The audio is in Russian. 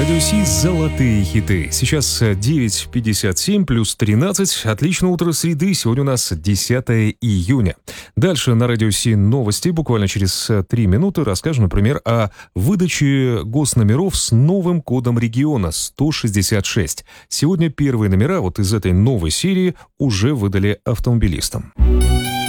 Радио Си «Золотые хиты». Сейчас 9:57 плюс 13. Отличное утро среды. Сегодня у нас 10 июня. Дальше на Радио Си новости. Буквально через 3 минуты расскажем, например, о выдаче госномеров с новым кодом региона 166. Сегодня первые номера вот из этой новой серии уже выдали автомобилистам.